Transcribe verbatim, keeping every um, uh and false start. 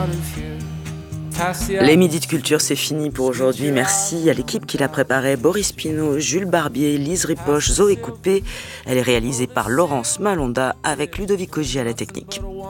Les Midis de Culture, c'est fini pour aujourd'hui. Merci à l'équipe qui l'a préparé, Boris Pinault, Jules Barbier, Lise Ripoche, Zoé Coupé. Elle est réalisée par Laurence Malonda avec Ludovic Ogier à la technique.